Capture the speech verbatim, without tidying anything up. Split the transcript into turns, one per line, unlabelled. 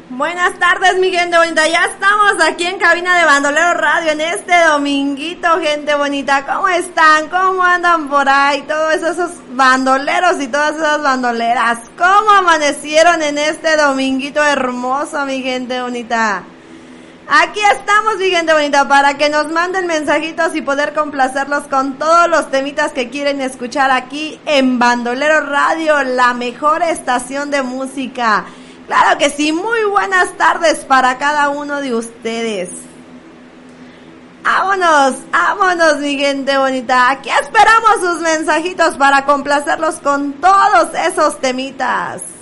Buenas tardes, mi gente bonita. Ya estamos aquí en cabina de Bandolero Radio en este dominguito, gente bonita. ¿Cómo están? ¿Cómo andan por ahí? Todos esos bandoleros y todas esas bandoleras. ¿Cómo amanecieron en este dominguito hermoso, mi gente bonita? Aquí estamos, mi gente bonita, para que nos manden mensajitos y poder complacerlos con todos los temitas que quieren escuchar aquí en Bandolero Radio, la mejor estación de música. Claro que sí, muy buenas tardes para cada uno de ustedes. Vámonos, vámonos, mi gente bonita. Aquí esperamos sus mensajitos para complacerlos con todos esos temitas.